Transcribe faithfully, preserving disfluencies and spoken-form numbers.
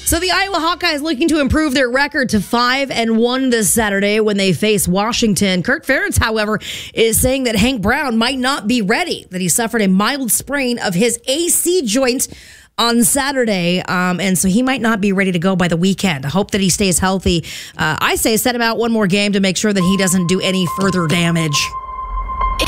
So the Iowa Hawkeyes looking to improve their record to five and one this Saturday when they face Washington. Kirk Ferentz, however, is saying that Hank Brown might not be ready, that he suffered a mild sprain of his A C joint on Saturday, um, and so he might not be ready to go by the weekend. I hope that he stays healthy. Uh, I say set him out one more game to make sure that he doesn't do any further damage.